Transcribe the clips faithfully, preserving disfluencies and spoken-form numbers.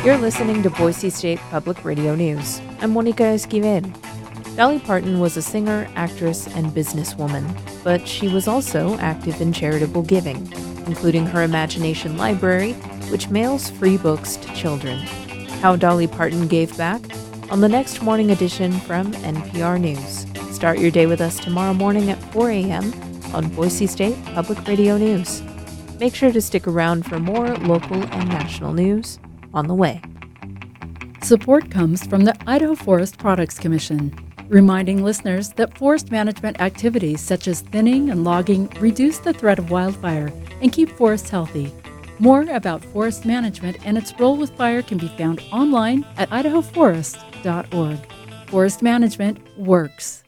You're listening to Boise State Public Radio News. I'm Monica Esquivel. Dolly Parton was a singer, actress, and businesswoman, but she was also active in charitable giving, including her Imagination Library, which mails free books to children. How Dolly Parton gave back? On the next morning edition from N P R News. Start your day with us tomorrow morning at four a.m. on Boise State Public Radio News. Make sure to stick around for more local and national news on the way. Support comes from the Idaho Forest Products Commission, reminding listeners that forest management activities such as thinning and logging reduce the threat of wildfire and keep forests healthy. More about forest management and its role with fire can be found online at idaho forest dot org. Forest management works.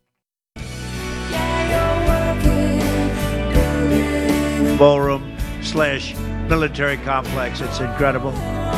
Ballroom slash military complex. It's incredible.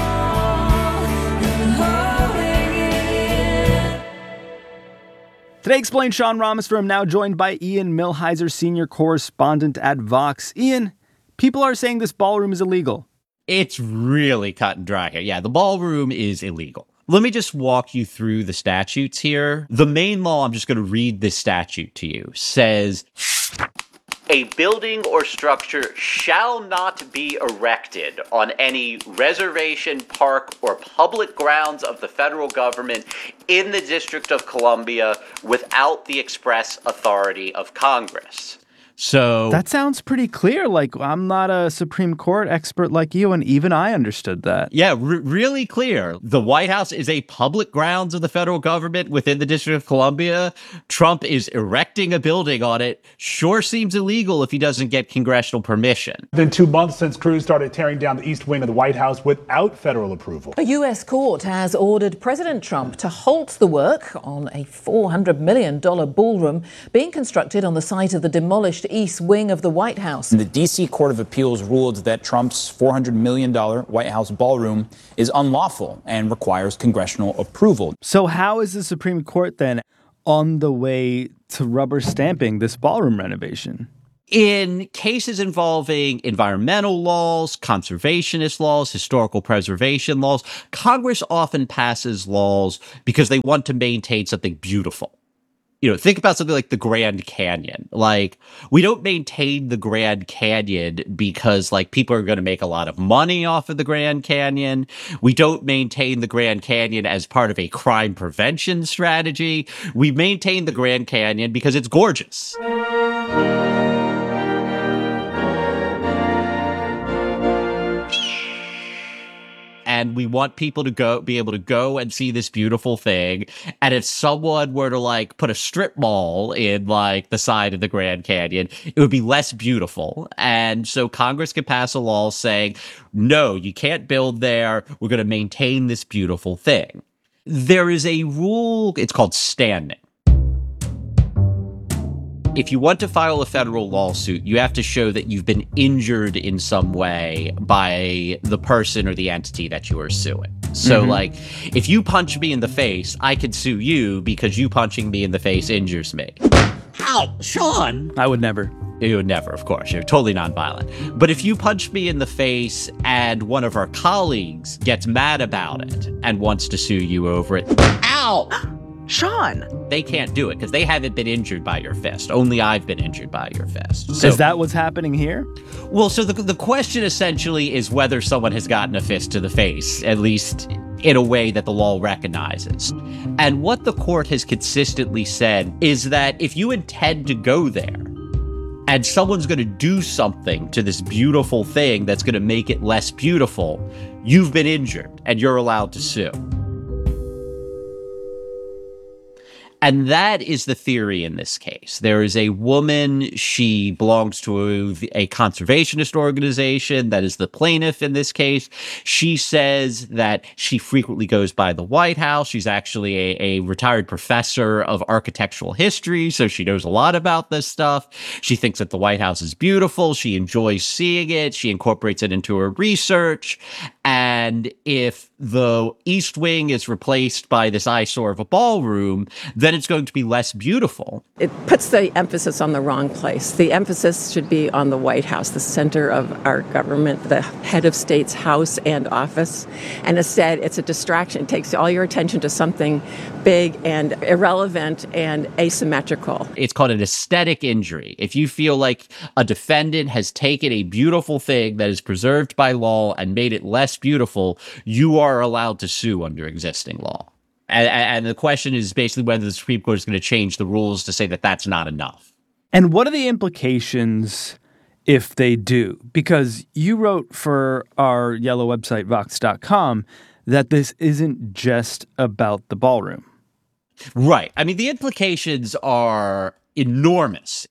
Today Explained, Sean Rameswaram, now joined by Ian Millhiser, senior correspondent at Vox. Ian, people are saying this ballroom is illegal. It's really cut and dry here. Yeah, the ballroom is illegal. Let me just walk you through the statutes here. The main law, I'm just going to read this statute to you, says, a building or structure shall not be erected on any reservation, park, or public grounds of the federal government in the District of Columbia without the express authority of Congress. So that sounds pretty clear. Like, I'm not a Supreme Court expert like you, and even I understood that. Yeah, r- really clear. The White House is a public grounds of the federal government within the District of Columbia. Trump is erecting a building on it. Sure seems illegal if he doesn't get congressional permission. It's been two months since crews started tearing down the east wing of the White House without federal approval. A U S court has ordered President Trump to halt the work on a four hundred million dollars ballroom being constructed on the site of the demolished east wing of the White House. The D C Court of Appeals ruled that Trump's four hundred million dollars White House ballroom is unlawful and requires congressional approval. So how is the Supreme Court then on the way to rubber stamping this ballroom renovation? In cases involving environmental laws, conservationist laws, historical preservation laws, Congress often passes laws because they want to maintain something beautiful. You know, think about something like the Grand Canyon. Like, we don't maintain the Grand Canyon because, like, people are going to make a lot of money off of the Grand Canyon. We don't maintain the Grand Canyon as part of a crime prevention strategy. We maintain the Grand Canyon because it's gorgeous. And we want people to go, be able to go and see this beautiful thing. And if someone were to like put a strip mall in like the side of the Grand Canyon, it would be less beautiful. And so Congress could pass a law saying, no, you can't build there. We're going to maintain this beautiful thing. There is a rule, it's called standing. If you want to file a federal lawsuit, you have to show that you've been injured in some way by the person or the entity that you are suing. So, mm-hmm. like, if you punch me in the face, I could sue you because you punching me in the face injures me. Ow, Sean! I would never. You would never, of course. You're totally nonviolent. But if you punch me in the face and one of our colleagues gets mad about it and wants to sue you over it, ow! Sean! They can't do it because they haven't been injured by your fist. Only I've been injured by your fist. So, is that what's happening here? Well, so the the question essentially is whether someone has gotten a fist to the face, at least in a way that the law recognizes. And what the court has consistently said is that if you intend to go there and someone's going to do something to this beautiful thing that's going to make it less beautiful, you've been injured and you're allowed to sue. And that is the theory in this case. There is a woman, she belongs to a, a conservationist organization that is the plaintiff in this case. She says that she frequently goes by the White House. She's actually a, a retired professor of architectural history, so she knows a lot about this stuff. She thinks that the White House is beautiful. She enjoys seeing it. She incorporates it into her research. And if the East Wing is replaced by this eyesore of a ballroom, then it's going to be less beautiful. It puts the emphasis on the wrong place. The emphasis should be on the White House, the center of our government, the head of state's house and office. And instead, it's a distraction. It takes all your attention to something big and irrelevant and asymmetrical. It's called an aesthetic injury. If you feel like a defendant has taken a beautiful thing that is preserved by law and made it less beautiful, you are allowed to sue under existing law. And, and the question is basically whether the Supreme Court is going to change the rules to say that that's not enough. And what are the implications if they do? Because you wrote for our yellow website, vox dot com, that this isn't just about the ballroom. Right. I mean, the implications are enormous.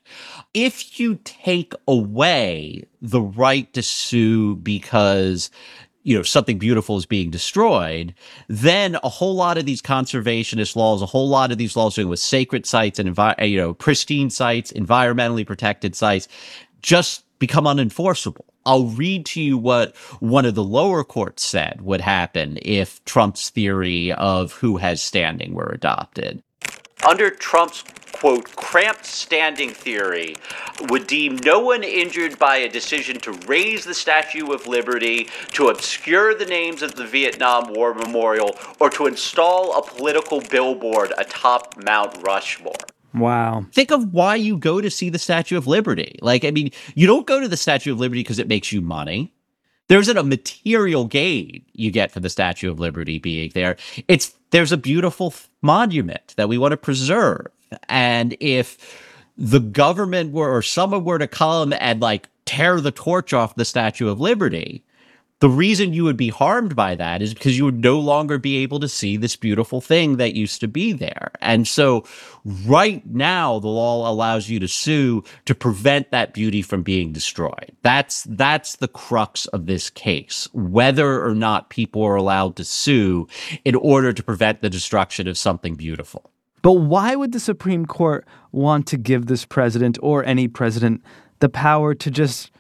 If you take away the right to sue because, you know, something beautiful is being destroyed, then a whole lot of these conservationist laws, a whole lot of these laws dealing with sacred sites and, envi- you know, pristine sites, environmentally protected sites, just become unenforceable. I'll read to you what one of the lower courts said would happen if Trump's theory of who has standing were adopted. Under Trump's, quote, cramped standing theory, would deem no one injured by a decision to raise the Statue of Liberty, to obscure the names of the Vietnam War Memorial, or to install a political billboard atop Mount Rushmore. Wow. Think of why you go to see the Statue of Liberty. Like, I mean, you don't go to the Statue of Liberty because it makes you money. There isn't a material gain you get from the Statue of Liberty being there. It's there's a beautiful monument that we want to preserve. And if the government were, or someone were to come and like tear the torch off the Statue of Liberty, the reason you would be harmed by that is because you would no longer be able to see this beautiful thing that used to be there. And so right now, the law allows you to sue to prevent that beauty from being destroyed. That's that's the crux of this case, whether or not people are allowed to sue in order to prevent the destruction of something beautiful. But why would the Supreme Court want to give this president or any president the power to just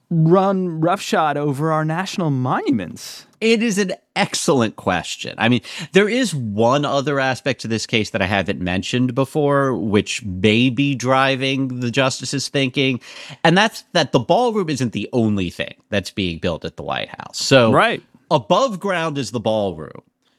run roughshod over our national monuments? It is an excellent question. I mean, there is one other aspect to this case that I haven't mentioned before, which may be driving the justice's thinking, and that's that the ballroom isn't the only thing that's being built at the White House. So right. Above ground is the ballroom.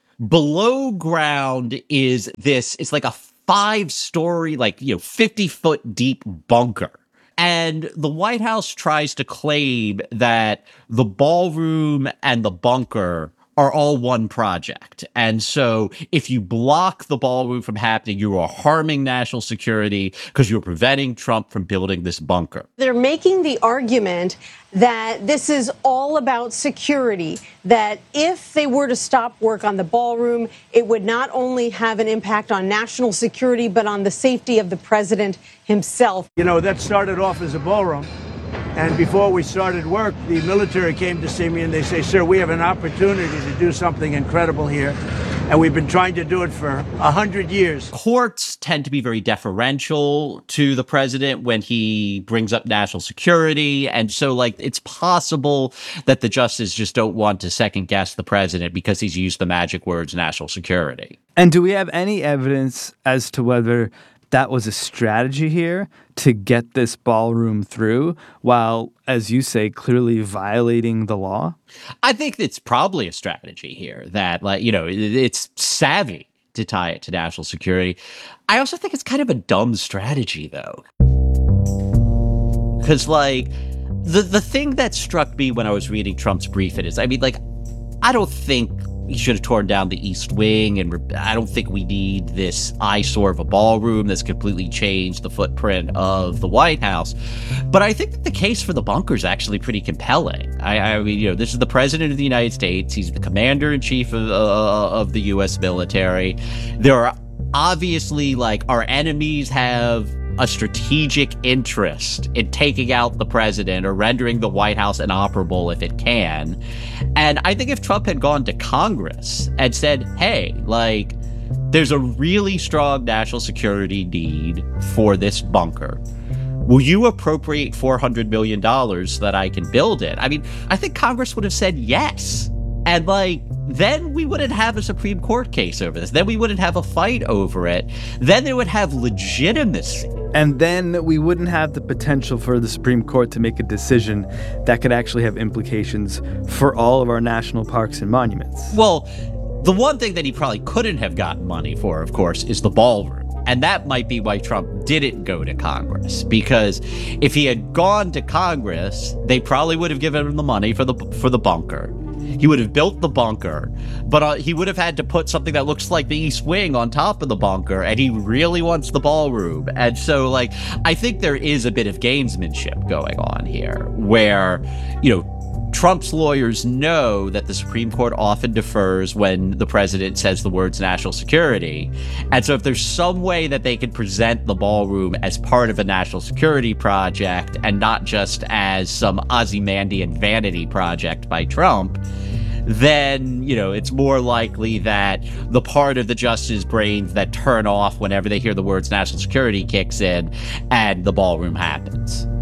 Below ground is this, it's like a five-story, like, you know, fifty-foot deep bunker. And the White House tries to claim that the ballroom and the bunker are all one project. And so if you block the ballroom from happening, you are harming national security because you're preventing Trump from building this bunker. They're making the argument that this is all about security, that if they were to stop work on the ballroom, it would not only have an impact on national security, but on the safety of the president himself. You know, that started off as a ballroom. And before we started work, the military came to see me and they say, sir, we have an opportunity to do something incredible here. And we've been trying to do it for a hundred years. Courts tend to be very deferential to the president when he brings up national security. And so, like, it's possible that the justices just don't want to second guess the president because he's used the magic words national security. And do we have any evidence as to whether that was a strategy here to get this ballroom through while, as you say, clearly violating the law? I think it's probably a strategy here that, like, you know, it's savvy to tie it to national security. I also think it's kind of a dumb strategy, though. Because, like, the, the thing that struck me when I was reading Trump's brief is, I mean, like, I don't think he should have torn down the East Wing, and I don't think we need this eyesore of a ballroom that's completely changed the footprint of the White House. But I think that the case for the bunker is actually pretty compelling. I, I mean, you know, this is the president of the United States. He's the commander-in-chief of, uh, of the U S military. There are obviously, like, our enemies have a strategic interest in taking out the president or rendering the White House inoperable if it can. And I think if Trump had gone to Congress and said, hey, like, there's a really strong national security need for this bunker, will you appropriate four hundred million dollars so that I can build it? I mean, I think Congress would have said yes. And like, then we wouldn't have a Supreme Court case over this. Then we wouldn't have a fight over it. Then they would have legitimacy. And then we wouldn't have the potential for the Supreme Court to make a decision that could actually have implications for all of our national parks and monuments. Well, the one thing that he probably couldn't have gotten money for, of course, is the ballroom. And that might be why Trump didn't go to Congress, because if he had gone to Congress, they probably would have given him the money for the for the bunker. He would have built the bunker, but uh, he would have had to put something that looks like the East Wing on top of the bunker, and he really wants the ballroom. And so, like, I think there is a bit of gamesmanship going on here, where, you know, Trump's lawyers know that the Supreme Court often defers when the president says the words national security. And so if there's some way that they can present the ballroom as part of a national security project and not just as some Ozymandian vanity project by Trump, then, you know, it's more likely that the part of the justice's brains that turn off whenever they hear the words national security kicks in and the ballroom happens.